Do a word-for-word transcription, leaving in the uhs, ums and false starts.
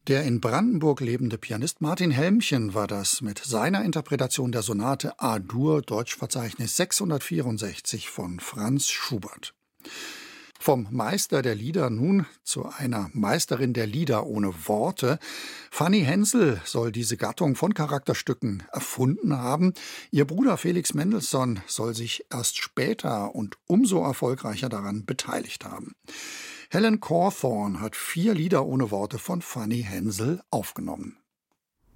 Der in Brandenburg lebende Pianist Martin Helmchen war das mit seiner Interpretation der Sonate A-Dur, Deutschverzeichnis sechshundertvierundsechzig von Franz Schubert. Vom Meister der Lieder nun zu einer Meisterin der Lieder ohne Worte. Fanny Hensel soll diese Gattung von Charakterstücken erfunden haben. Ihr Bruder Felix Mendelssohn soll sich erst später und umso erfolgreicher daran beteiligt haben. Helen Cawthorne hat vier Lieder ohne Worte von Fanny Hensel aufgenommen.